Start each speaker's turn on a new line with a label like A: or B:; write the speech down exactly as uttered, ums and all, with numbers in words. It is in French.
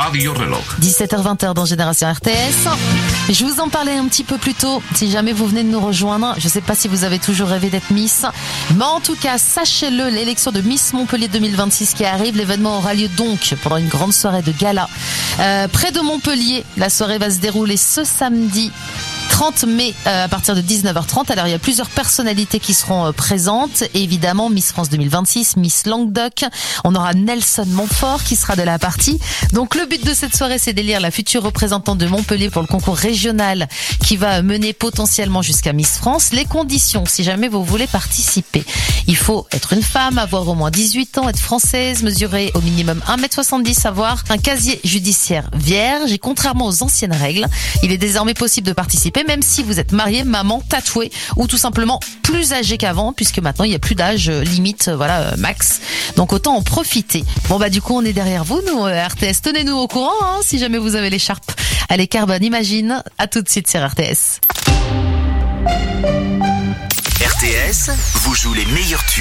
A: Radio Reloj.
B: dix-sept heures vingt dans Génération R T S. Je vous en parlais un petit peu plus tôt. Si jamais vous venez de nous rejoindre, je ne sais pas si vous avez toujours rêvé d'être Miss. Mais en tout cas, sachez-le, l'élection de Miss Montpellier deux mille vingt-six qui arrive, l'événement aura lieu donc pendant une grande soirée de gala. Euh, près de Montpellier, la soirée va se dérouler ce samedi trente mai euh, à partir de dix-neuf heures trente. Alors il y a plusieurs personnalités qui seront euh, présentes. Évidemment Miss France deux mille vingt-six, Miss Languedoc. On aura Nelson Montfort qui sera de la partie. Donc le but de cette soirée, c'est d'élire la future représentante de Montpellier pour le concours régional qui va mener potentiellement jusqu'à Miss France. Les conditions, si jamais vous voulez participer, il faut être une femme, avoir au moins dix-huit ans, être française, mesurer au minimum un mètre soixante-dix, avoir un casier judiciaire vierge. Et contrairement aux anciennes règles, il est désormais possible de participer même si vous êtes marié, maman, tatoué ou tout simplement plus âgé qu'avant, puisque maintenant il n'y a plus d'âge limite, voilà, max. Donc autant en profiter. Bon bah du coup on est derrière vous, nous R T S, tenez-nous au courant hein, si jamais vous avez l'écharpe. Allez, Carbone Imagine, à tout de suite sur R T S.
C: R T S vous joue les meilleurs tubes.